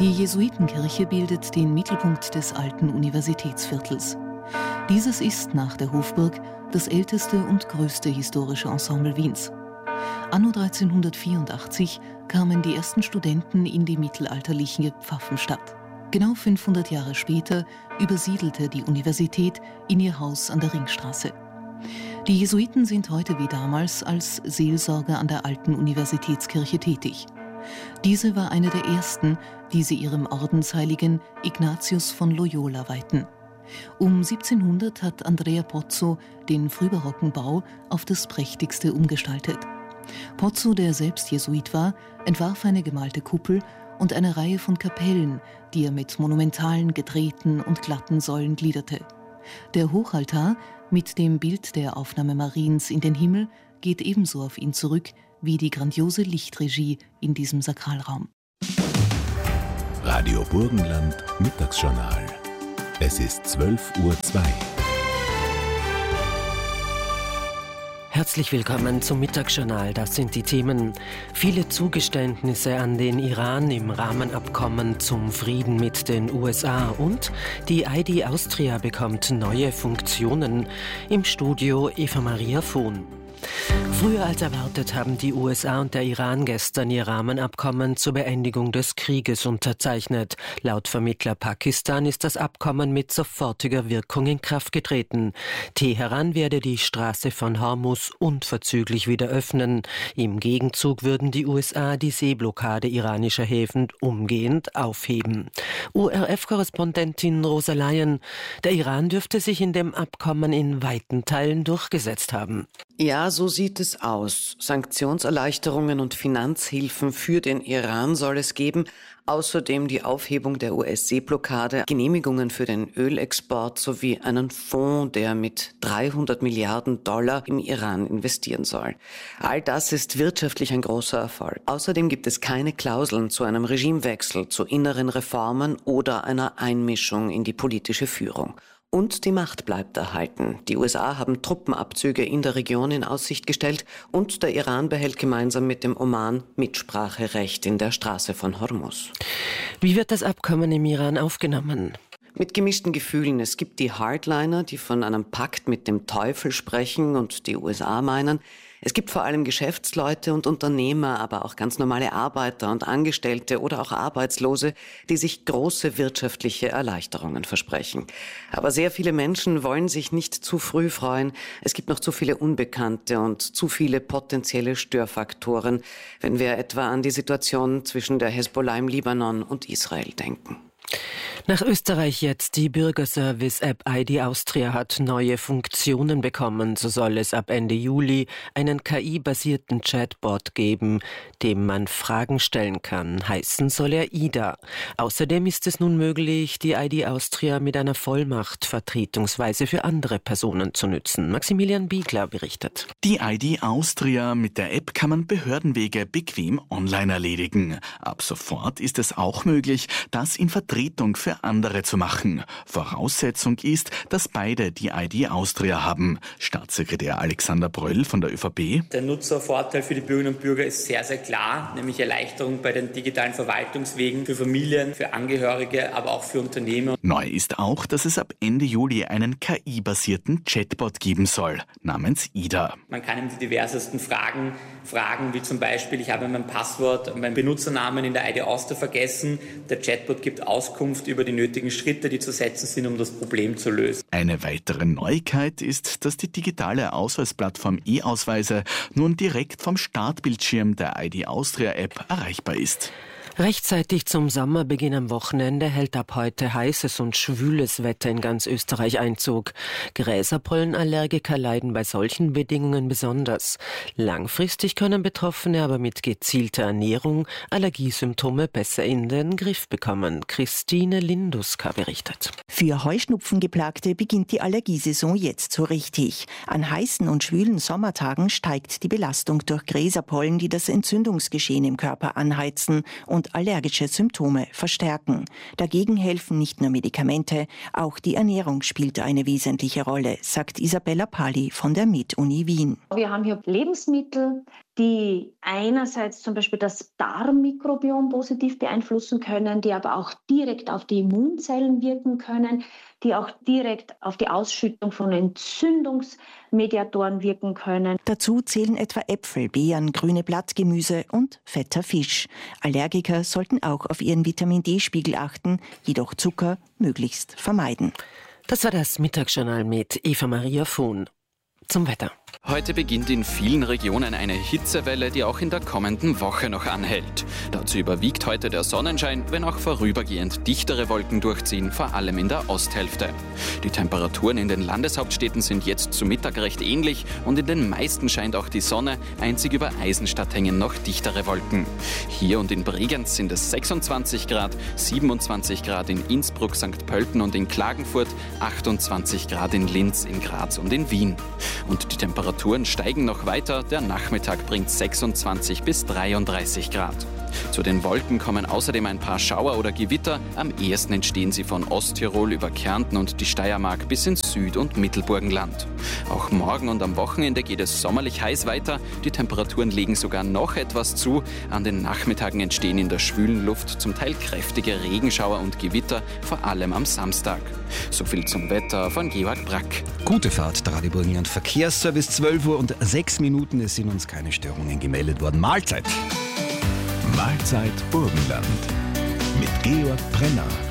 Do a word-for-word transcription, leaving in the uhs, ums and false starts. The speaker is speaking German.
Die Jesuitenkirche bildet den Mittelpunkt des alten Universitätsviertels. Dieses ist nach der Hofburg das älteste und größte historische Ensemble Wiens. Anno dreizehnhundertvierundachtzig kamen die ersten Studenten in die mittelalterliche Pfaffenstadt. Genau fünfhundert Jahre später übersiedelte die Universität in ihr Haus an der Ringstraße. Die Jesuiten sind heute wie damals als Seelsorger an der alten Universitätskirche tätig. Diese war eine der ersten, die sie ihrem Ordensheiligen Ignatius von Loyola weihten. Um siebzehnhundert hat Andrea Pozzo den frühbarocken Bau auf das prächtigste umgestaltet. Pozzo, der selbst Jesuit war, entwarf eine gemalte Kuppel und eine Reihe von Kapellen, die er mit monumentalen, gedrehten und glatten Säulen gliederte. Der Hochaltar mit dem Bild der Aufnahme Mariens in den Himmel geht ebenso auf ihn zurück wie die grandiose Lichtregie in diesem Sakralraum. Radio Burgenland Mittagsjournal. Es ist zwölf Uhr zwei. Herzlich willkommen zum Mittagsjournal. Das sind die Themen. Viele Zugeständnisse an den Iran im Rahmenabkommen zum Frieden mit den U S A und die I D Austria bekommt neue Funktionen. Im Studio Eva Maria Vohn. Früher als erwartet haben die U S A und der Iran gestern ihr Rahmenabkommen zur Beendigung des Krieges unterzeichnet. Laut Vermittler Pakistan ist das Abkommen mit sofortiger Wirkung in Kraft getreten. Teheran werde die Straße von Hormuz unverzüglich wieder öffnen. Im Gegenzug würden die U S A die Seeblockade iranischer Häfen umgehend aufheben. O R F-Korrespondentin Rosa Lyon: Der Iran dürfte sich in dem Abkommen in weiten Teilen durchgesetzt haben. Ja, so sieht es aus. Sanktionserleichterungen und Finanzhilfen für den Iran soll es geben. Außerdem die Aufhebung der U S-Seeblockade, Genehmigungen für den Ölexport sowie einen Fonds, der mit dreihundert Milliarden Dollar im Iran investieren soll. All das ist wirtschaftlich ein großer Erfolg. Außerdem gibt es keine Klauseln zu einem Regimewechsel, zu inneren Reformen oder einer Einmischung in die politische Führung. Und die Macht bleibt erhalten. Die U S A haben Truppenabzüge in der Region in Aussicht gestellt und der Iran behält gemeinsam mit dem Oman Mitspracherecht in der Straße von Hormuz. Wie wird das Abkommen im Iran aufgenommen? Mit gemischten Gefühlen. Es gibt die Hardliner, die von einem Pakt mit dem Teufel sprechen und die U S A meinen. Es gibt vor allem Geschäftsleute und Unternehmer, aber auch ganz normale Arbeiter und Angestellte oder auch Arbeitslose, die sich große wirtschaftliche Erleichterungen versprechen. Aber sehr viele Menschen wollen sich nicht zu früh freuen. Es gibt noch zu viele Unbekannte und zu viele potenzielle Störfaktoren, wenn wir etwa an die Situation zwischen der Hezbollah im Libanon und Israel denken. Nach Österreich jetzt. Die Bürgerservice-App I D Austria hat neue Funktionen bekommen. So soll es ab Ende Juli einen K I-basierten Chatbot geben, dem man Fragen stellen kann. Heißen soll er Ida. Außerdem ist es nun möglich, die I D Austria mit einer Vollmacht vertretungsweise für andere Personen zu nützen. Maximilian Biegler berichtet. Die I D Austria mit der App kann man Behördenwege bequem online erledigen. Ab sofort ist es auch möglich, das in Vertretung für andere zu machen. Voraussetzung ist, dass beide die I D Austria haben. Staatssekretär Alexander Bröll von der ÖVP. Der Nutzervorteil für die Bürgerinnen und Bürger ist sehr, sehr klar, nämlich Erleichterung bei den digitalen Verwaltungswegen für Familien, für Angehörige, aber auch für Unternehmen. Neu ist auch, dass es ab Ende Juli einen K I-basierten Chatbot geben soll, namens Ida. Man kann ihm die diversesten Fragen fragen, wie zum Beispiel, ich habe mein Passwort, meinen Benutzernamen in der I D Austria vergessen. Der Chatbot gibt Auskunft über die nötigen Schritte, die zu setzen sind, um das Problem zu lösen. Eine weitere Neuigkeit ist, dass die digitale Ausweisplattform E-Ausweise nun direkt vom Startbildschirm der I D Austria App erreichbar ist. Rechtzeitig zum Sommerbeginn am Wochenende hält ab heute heißes und schwüles Wetter in ganz Österreich Einzug. Gräserpollenallergiker leiden bei solchen Bedingungen besonders. Langfristig können Betroffene aber mit gezielter Ernährung Allergiesymptome besser in den Griff bekommen. Christine Linduska berichtet. Für Heuschnupfengeplagte beginnt die Allergiesaison jetzt so richtig. An heißen und schwülen Sommertagen steigt die Belastung durch Gräserpollen, die das Entzündungsgeschehen im Körper anheizen und allergische Symptome verstärken. Dagegen helfen nicht nur Medikamente, auch die Ernährung spielt eine wesentliche Rolle, sagt Isabella Pali von der MedUni Wien. Wir haben hier Lebensmittel, die einerseits zum Beispiel das Darmmikrobiom positiv beeinflussen können, die aber auch direkt auf die Immunzellen wirken können, die auch direkt auf die Ausschüttung von Entzündungsmediatoren wirken können. Dazu zählen etwa Äpfel, Beeren, grüne Blattgemüse und fetter Fisch. Allergiker sollten auch auf ihren Vitamin-D-Spiegel achten, jedoch Zucker möglichst vermeiden. Das war das Mittagsjournal mit Eva Maria Vohn. Zum Wetter. Heute beginnt in vielen Regionen eine Hitzewelle, die auch in der kommenden Woche noch anhält. Dazu überwiegt heute der Sonnenschein, wenn auch vorübergehend dichtere Wolken durchziehen, vor allem in der Osthälfte. Die Temperaturen in den Landeshauptstädten sind jetzt zu Mittag recht ähnlich und in den meisten scheint auch die Sonne, einzig über Eisenstadt hängen noch dichtere Wolken. Hier und in Bregenz sind es sechsundzwanzig Grad, siebenundzwanzig Grad in Innsbruck, Sankt Pölten und in Klagenfurt, achtundzwanzig Grad in Linz, in Graz und in Wien. Und die Temperaturen steigen noch weiter, der Nachmittag bringt sechsundzwanzig bis dreiunddreißig Grad. Zu den Wolken kommen außerdem ein paar Schauer oder Gewitter, am ehesten entstehen sie von Osttirol über Kärnten und die Steiermark bis ins Süd- und Mittelburgenland. Auch morgen und am Wochenende geht es sommerlich heiß weiter, die Temperaturen legen sogar noch etwas zu, an den Nachmittagen entstehen in der schwülen Luft zum Teil kräftige Regenschauer und Gewitter, vor allem am Samstag. So viel zum Wetter von Georg Brack. Gute Fahrt, der Radio Burgenland Verkehrsservice, zwölf Uhr und sechs Minuten, es sind uns keine Störungen gemeldet worden. Mahlzeit! Mahlzeit Burgenland mit Georg Brenner.